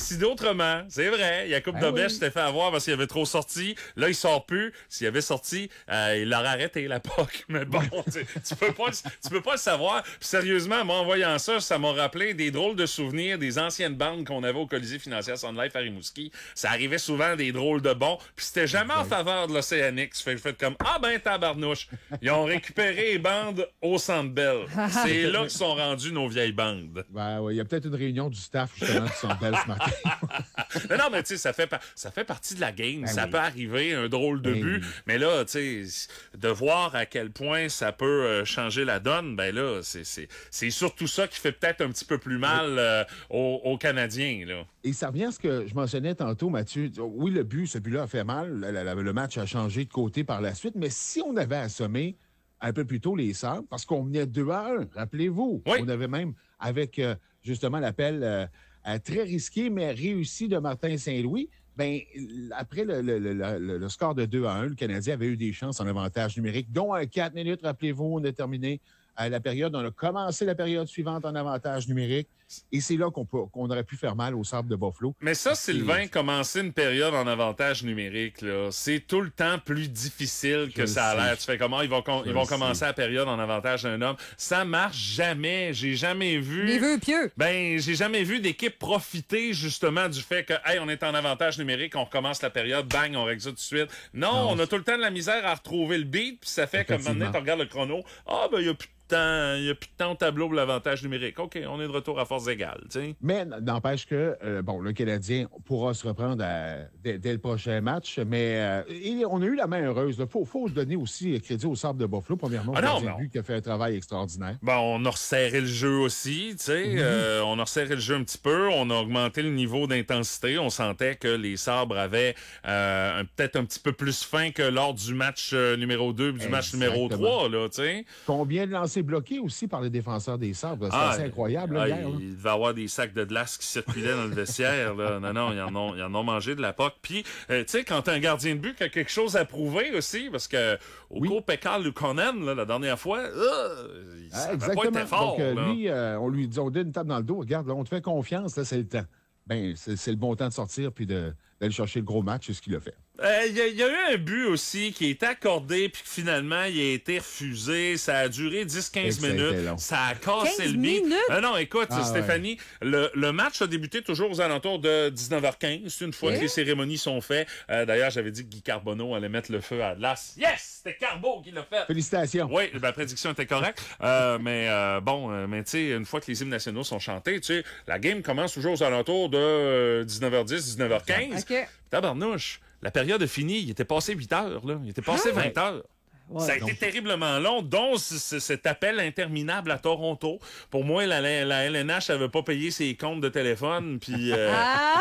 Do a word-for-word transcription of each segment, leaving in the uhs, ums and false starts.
décidé autrement. C'est vrai. Yacoub Ben Dobèche oui. s'était fait avoir parce qu'il avait trop sorti. Là, il sort plus. S'il avait sorti, euh, il l'aurait arrêté, la P O C. Mais bon, tu, tu peux pas, le- tu peux pas le savoir. Puis sérieusement, moi, en voyant ça, ça m'a rappelé des drôles de souvenirs des anciennes bandes qu'on avait au Colisée financière Sun Life à Rimouski. Ça arrivait souvent des drôles de bons. Puis c'était jamais en faveur de l'Océanique. Fait, fait comme, ah ben, tabarnouche. Ils ont récupéré les bandes au Centre Bell. C'est là qu'ils sont rendus nos vieilles bandes. Ben, ouais, il y a peut-être une réunion du staff, justement, qui sont belles ce matin. non, non, mais tu sais, ça fait, pa- ça fait partie de la game. Ben ça oui. peut arriver, un drôle de Ben but. oui. Mais là, tu sais, de voir à quel point ça peut euh, changer la donne, ben là, c'est, c'est, c'est surtout ça qui fait peut-être un petit peu plus mal euh, aux, aux Canadiens, là. Et ça revient à ce que je mentionnais tantôt, Mathieu. Oui, le but, ce but-là a fait mal. Le, le- le match a changé de côté par la suite. Mais si on avait assommé un peu plus tôt les Sabres, parce qu'on menait deux à un, rappelez-vous. Oui. On avait même, avec euh, justement l'appel euh, euh, très risqué, mais réussi de Martin Saint-Louis, ben après le, le, le, le, le score de deux à un, le Canadien avait eu des chances en avantage numérique, dont un quatre minutes, rappelez-vous, on a terminé à la période, on a commencé la période suivante en avantage numérique. Et c'est là qu'on peut, qu'on aurait pu faire mal au Sabres de Buffalo. Mais ça, C'est- Sylvain, commencer une période en avantage numérique, là, c'est tout le temps plus difficile que Je ça a sais. l'air. Tu fais comment? Ils vont, com- Je ils vont sais. commencer la période en avantage d'un homme. Ça marche jamais. J'ai jamais vu... Les vœux pieux. Ben, j'ai jamais vu d'équipe profiter justement du fait que, hey, on est en avantage numérique, on recommence la période, bang, on règle ça tout de suite. Non, Non, on a c'est- tout le temps de la misère à retrouver le beat, puis ça fait comme maintenant, Effectivement. tu regardes le chrono, ah, ben, il y a plus de temps, il y a plus de temps au tableau pour l'avantage numérique. OK, on est de retour à force égale, tu sais. Mais n'empêche que, euh, bon, le Canadien pourra se reprendre à- dès, dès le prochain match, mais euh, et on a eu la main heureuse. Il faut, faut donner aussi crédit au Sabres de Buffalo. Premièrement, Ah le non, gardien de non. but qui a fait un travail extraordinaire. Bon, on a resserré le jeu aussi, tu sais. euh, on a resserré le jeu un petit peu. On a augmenté le niveau d'intensité. On sentait que les Sabres avaient euh, un- peut-être un petit peu plus faim que lors du match euh, numéro deux, du match numéro Exactement. trois, là, tu sais. Combien de lancers bloqués aussi par les défenseurs des Sabres? C'est Ah, assez incroyable, là, ah, hier. là. il devait y avoir des sacs de glace qui circulaient dans le vestiaire. Là. Non, non, ils en ont, ils en ont mangé de la poque. Puis, euh, tu sais, quand t'as un gardien de but qui a quelque chose à prouver aussi, parce que au Oui. cours Pekka Lukonen, là, la dernière fois, euh, il Ah, ça avait pas exactement. été fort. Donc, euh, là. lui, euh, on lui dit, on donne une tape dans le dos. Regarde, là, on te fait confiance, là, c'est le temps. Ben, c'est c'est le bon temps de sortir puis de- d'aller chercher le gros match, c'est ce qu'il a fait. Euh, Il y, a- il y a eu un but aussi qui est accordé puis que finalement il a été refusé. Ça a duré dix à quinze Et que ça a été minutes. long. Ça a cassé quinze le beat. minutes? Euh, non, écoute, Ah, Stéphanie, le, le match a débuté toujours aux alentours de dix-neuf heures quinze, une fois Et? que les cérémonies sont faites. Euh, D'ailleurs, j'avais dit que Guy Carbonneau allait mettre le feu à Atlas. Yes! C'était Carbo qui l'a fait! Félicitations. Oui, ma prédiction était correcte. Euh, mais euh, bon, euh, mais tu sais, une fois que les hymnes nationaux sont chantés, tu sais, la game commence toujours aux alentours de euh, dix-neuf heures dix, dix-neuf heures quinze. OK. Tabarnouche, la période est finie. Il était passé huit heures, là. Il était passé Ah! vingt heures. Ouais. Ça a été terriblement long, dont c- c- cet appel interminable à Toronto. Pour moi, la, la, la L N H n'avait pas payé ses comptes de téléphone, puis euh, Ah!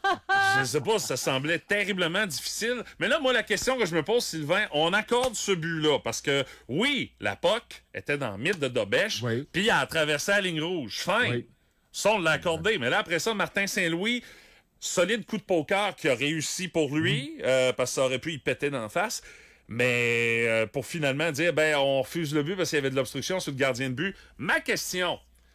je sais pas, ça semblait terriblement difficile. Mais là, moi, la question que je me pose, Sylvain, on accorde ce but-là, parce que, oui, la P O C était dans le mythe de Dobèche, Oui. puis elle a traversé la ligne rouge. Fin! Oui. Ça, on l'a accordé. Mais là, après ça, Martin Saint-Louis, solide coup de poker qui a réussi pour lui, euh, parce que ça aurait pu y péter d'en face. Mais euh, pour finalement dire, ben, on refuse le but parce qu'il y avait de l'obstruction sur le gardien de but. Ma question,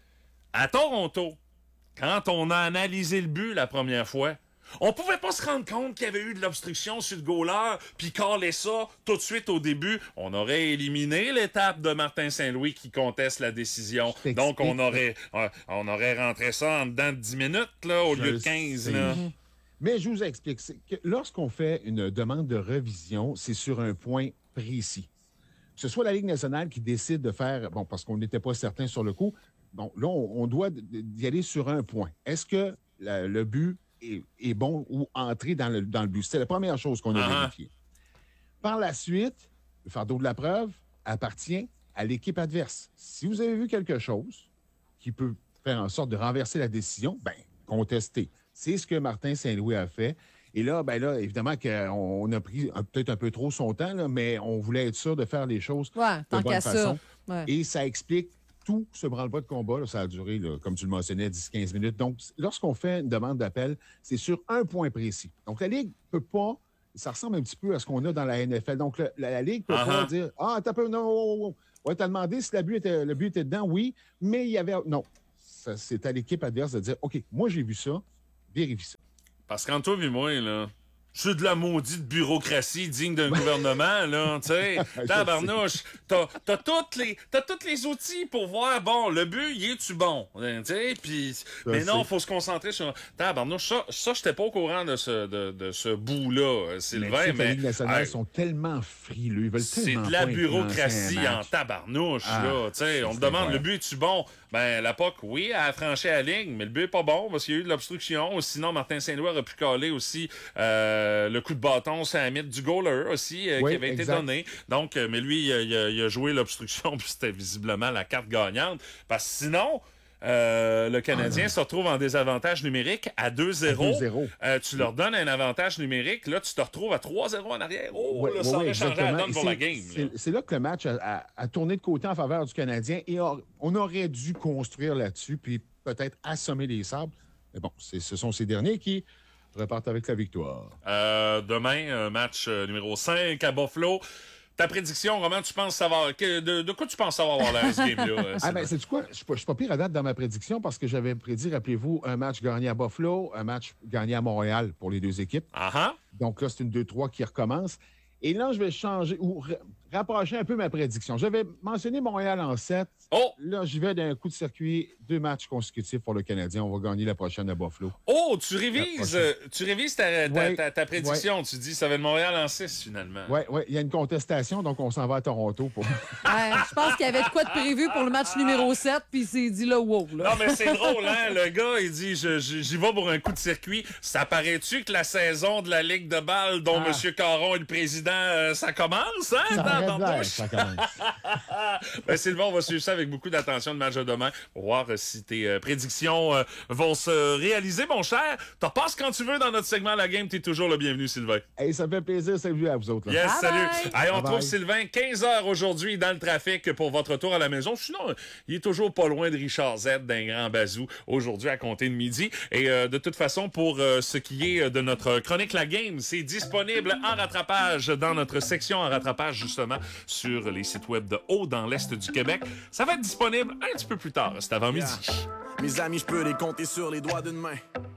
à Toronto, quand on a analysé le but la première fois, on pouvait pas se rendre compte qu'il y avait eu de l'obstruction sur le goaler, puis caler ça tout de suite au début. On aurait éliminé l'étape de Martin Saint-Louis qui conteste la décision. Je t'explique. Donc, on aurait, euh, on aurait rentré ça en dedans de dix minutes, là, au Je lieu de le quinze, sais. là. Mais je vous explique. C'est que lorsqu'on fait une demande de revision, c'est sur un point précis. Que ce soit la Ligue nationale qui décide de faire, bon, parce qu'on n'était pas certain sur le coup, bon, là, on, on doit y aller sur un point. Est-ce que la- le but est, est bon ou entré dans le, dans le but? C'est la première chose qu'on a Uh-huh. vérifiée. Par la suite, le fardeau de la preuve appartient à l'équipe adverse. Si vous avez vu quelque chose qui peut faire en sorte de renverser la décision, ben, contestez. C'est ce que Martin Saint-Louis a fait. Et là, ben là, évidemment qu'on on a pris un- peut-être un peu trop son temps, là, mais on voulait être sûr de faire les choses Ouais, de tant bonne qu'à ça. façon. Ouais. Et ça explique tout ce branle-bas de combat. Là, ça a duré, là, comme tu le mentionnais, dix à quinze minutes. Donc, lorsqu'on fait une demande d'appel, c'est sur un point précis. Donc, la Ligue peut pas... Ça ressemble un petit peu à ce qu'on a dans la N F L. Donc, le- la, la Ligue peut Uh-huh. pas dire « Ah, t'as peu... Non, oh, oh, oh. Ouais, t'as demandé si la but était, le but était dedans. Oui, mais il y avait... » Non. Ça, c'est à l'équipe adverse de dire « OK, moi, j'ai vu ça. Vérifie ça. » Parce qu'en toi et moi, là, c'est de la maudite bureaucratie digne d'un gouvernement, là, tu sais. Tabarnouche, t'as, t'as toutes les, t'as tous les outils pour voir, bon, le but, il est-tu bon, tu sais, puis, mais non, faut se concentrer sur, tabarnouche, ça, ça, j'étais pas au courant de ce, de, de ce bout-là, Sylvain, mais... mais la Ligue nationale hey, sont tellement frileux, ils veulent c'est tellement de la bureaucratie en tabarnouche, ah, là, tu sais, on me demande, le but, est-tu bon? Ben, la P O C, oui, elle a franchi la ligne, mais le but est pas bon parce qu'il y a eu de l'obstruction. Sinon, Martin Saint-Louis aurait pu caler aussi euh, le coup de bâton sur la mythe du goaler aussi euh, oui, qui avait exact. été donné. Donc, euh, mais lui, il a, il a, il a joué l'obstruction puis c'était visiblement la carte gagnante. Parce que sinon... Euh, le Canadien ah, se retrouve en désavantage numérique à deux zéro. Euh, tu leur donnes un avantage numérique, là, tu te retrouves à trois zéro en arrière. Oh, oui, là, oui, ça aurait oui, changé la donne pour la game. C'est, c'est là que le match a, a, a tourné de côté en faveur du Canadien et a, on aurait dû construire là-dessus puis peut-être assommer les Sabres. Mais bon, c'est, ce sont ces derniers qui repartent avec la victoire. Euh, demain, match euh, numéro cinq à Buffalo. Ta prédiction, Roman, tu penses savoir. De, de quoi tu penses savoir l'air ce game-là? Ah, ben, c'est quoi? Je ne suis pas pire à date dans ma prédiction parce que j'avais prédit, rappelez-vous, un match gagné à Buffalo, un match gagné à Montréal pour les deux équipes. Uh-huh. Donc là, c'est une deux trois qui recommence. Et là, je vais changer ou rapprocher un peu ma prédiction. J'avais mentionné Montréal en sept. Oh! Là, j'y vais d'un coup de circuit, deux matchs consécutifs pour le Canadien. On va gagner la prochaine à Buffalo. Oh, tu révises, euh, tu révises ta, ta, ouais, ta, ta prédiction. Ouais. Tu dis ça va être Montréal en six, finalement. Oui, oui. Il y a une contestation, donc on s'en va à Toronto. Pour... ouais, je pense qu'il y avait de quoi de prévu pour le match numéro sept, puis il s'est dit là, wow. Là. Non, mais c'est drôle, hein? Le gars, il dit je, je, j'y vais pour un coup de circuit. Ça paraît-tu que la saison de la Ligue de balle, dont ah. M. Caron est le président, euh, ça commence, hein? Ça, dans, dans ça commence. ben, Sylvain, on va suivre ça avec beaucoup d'attention le match de demain pour voir euh, si tes euh, prédictions euh, vont se réaliser, mon cher. T'en passes quand tu veux dans notre segment La Game. T'es toujours le bienvenu, Sylvain. Hey, ça me fait plaisir. Salut à vous autres. Là. Yes, bye salut. bye. Hey, on bye trouve bye. Sylvain quinze heures aujourd'hui dans le trafic pour votre retour à la maison. Sinon, il est toujours pas loin de Richard Z d'un grand bazou aujourd'hui à compter de midi. Et euh, de toute façon, pour euh, ce qui est de notre chronique La Game, c'est disponible en rattrapage dans notre section en rattrapage, justement, sur les sites web de Haut dans l'Est du Québec. Ça va être disponible un petit peu plus tard, c'est avant midi. Yeah. Mes amis, je peux les compter sur les doigts d'une main.